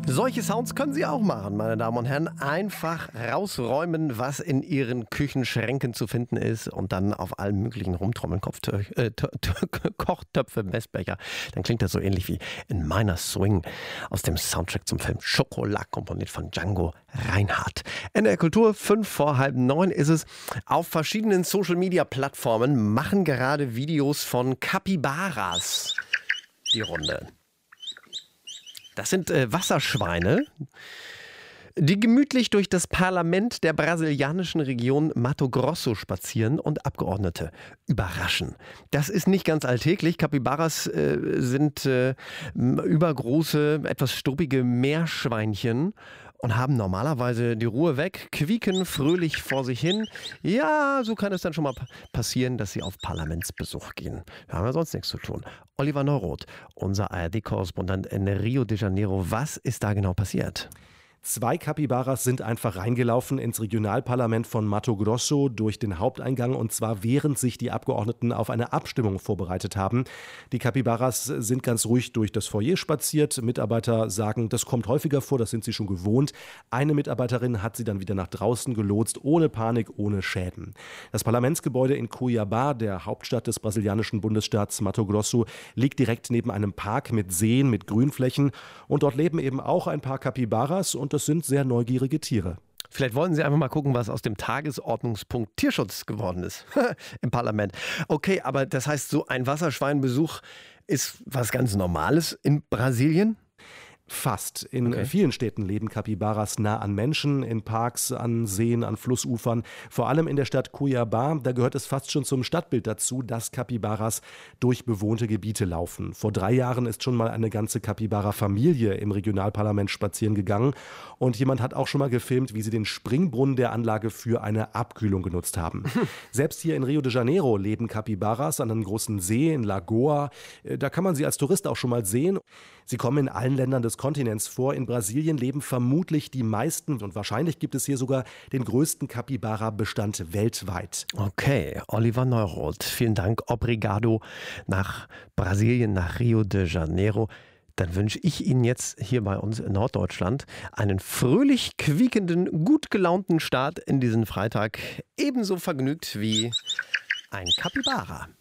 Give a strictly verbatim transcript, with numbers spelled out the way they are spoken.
Solche Sounds können Sie auch machen, meine Damen und Herren. Einfach rausräumen, was in Ihren Küchenschränken zu finden ist und dann auf allen möglichen rumtrommeln, Kopftö- äh, Tö- Tö- Kochtöpfe, Messbecher. Dann klingt das so ähnlich wie in Meiner Swing aus dem Soundtrack zum Film Schokolade, komponiert von Django Reinhardt. N D R Kultur, fünf vor halb neun ist es. Auf verschiedenen Social-Media-Plattformen machen gerade Videos von Capybaras die Runde. Das sind äh, Wasserschweine, die gemütlich durch das Parlament der brasilianischen Region Mato Grosso spazieren und Abgeordnete überraschen. Das ist nicht ganz alltäglich. Capybaras äh, sind äh, übergroße, etwas struppige Meerschweinchen und haben normalerweise die Ruhe weg, quieken fröhlich vor sich hin. Ja, so kann es dann schon mal passieren, dass sie auf Parlamentsbesuch gehen. Wir haben ja sonst nichts zu tun. Oliver Neuroth, unser A R D-Korrespondent in Rio de Janeiro. Was ist da genau passiert? Zwei Capybaras sind einfach reingelaufen ins Regionalparlament von Mato Grosso durch den Haupteingang, und zwar während sich die Abgeordneten auf eine Abstimmung vorbereitet haben. Die Capybaras sind ganz ruhig durch das Foyer spaziert. Mitarbeiter sagen, das kommt häufiger vor, das sind sie schon gewohnt. Eine Mitarbeiterin hat sie dann wieder nach draußen gelotst, ohne Panik, ohne Schäden. Das Parlamentsgebäude in Cuiabá, der Hauptstadt des brasilianischen Bundesstaats Mato Grosso, liegt direkt neben einem Park mit Seen, mit Grünflächen, und dort leben eben auch ein paar Capybaras, und das sind sehr neugierige Tiere. Vielleicht wollen Sie einfach mal gucken, was aus dem Tagesordnungspunkt Tierschutz geworden ist im Parlament. Okay, aber das heißt, so ein Wasserschweinbesuch ist was ganz Normales in Brasilien? Fast. In Okay. vielen Städten leben Capybaras nah an Menschen, in Parks, an Seen, an Flussufern. Vor allem in der Stadt Cuiabá, da gehört es fast schon zum Stadtbild dazu, dass Capybaras durch bewohnte Gebiete laufen. Vor drei Jahren ist schon mal eine ganze Capybara-Familie im Regionalparlament spazieren gegangen, und jemand hat auch schon mal gefilmt, wie sie den Springbrunnen der Anlage für eine Abkühlung genutzt haben. Selbst hier in Rio de Janeiro leben Capybaras an einem großen See in Lagoa. Da kann man sie als Tourist auch schon mal sehen. Sie kommen in allen Ländern des Kontinents vor. In Brasilien leben vermutlich die meisten, und wahrscheinlich gibt es hier sogar den größten Capybara-Bestand weltweit. Okay, Oliver Neuroth, vielen Dank. Obrigado nach Brasilien, nach Rio de Janeiro. Dann wünsche ich Ihnen jetzt hier bei uns in Norddeutschland einen fröhlich quiekenden, gut gelaunten Start in diesen Freitag. Ebenso vergnügt wie ein Capybara.